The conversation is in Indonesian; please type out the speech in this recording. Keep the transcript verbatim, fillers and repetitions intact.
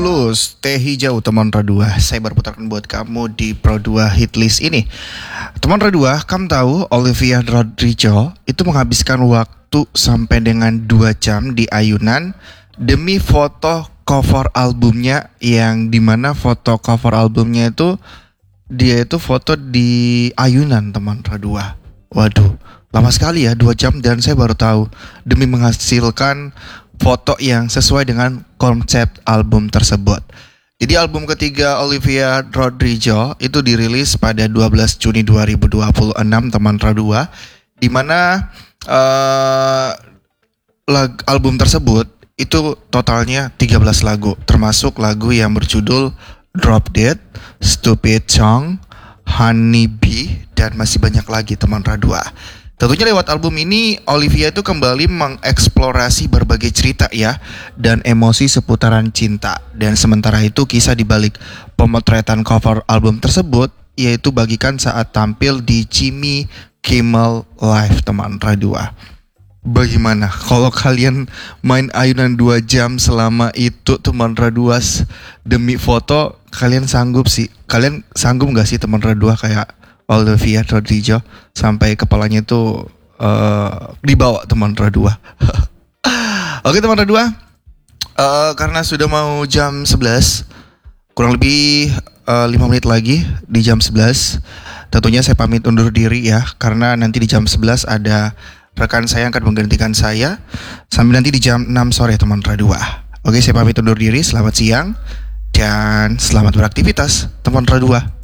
Tulus, Teh Hijau teman Radua. Saya baru putarkan buat kamu di Pro dua Hitlist ini. Teman Radua, kamu tahu Olivia Rodrigo itu menghabiskan waktu sampai dengan dua jam di ayunan demi foto cover albumnya, yang dimana foto cover albumnya itu dia itu foto di ayunan teman Radua. Waduh, lama sekali ya, dua jam, dan saya baru tahu demi menghasilkan foto yang sesuai dengan konsep album tersebut. Jadi album ketiga Olivia Rodrigo itu dirilis pada dua belas Juni dua ribu dua puluh enam teman Radua, di mana uh, lag, album tersebut itu totalnya tiga belas lagu, termasuk lagu yang berjudul Drop Dead, Stupid Song, Honey Bee, dan masih banyak lagi teman Radua. Tentunya lewat album ini Olivia itu kembali mengeksplorasi berbagai cerita ya, dan emosi seputaran cinta. Dan sementara itu kisah dibalik pemotretan cover album tersebut yaitu bagikan saat tampil di Jimmy Kimmel Live teman Radua. Bagaimana kalau kalian main ayunan dua jam selama itu teman Radua demi foto? Kalian sanggup sih? Kalian sanggup gak sih teman Radua kayak Olivia Rodrigo sampai kepalanya itu uh, dibawa teman Radua? Oke teman Radua, uh, karena sudah mau jam sebelas, kurang lebih uh, lima menit lagi di jam sebelas. Tentunya saya pamit undur diri ya, karena nanti di jam sebelas ada rekan saya yang akan menggantikan saya sampai nanti di jam enam sore teman Radua. Oke, saya pamit undur diri, selamat siang dan selamat beraktivitas teman Radua.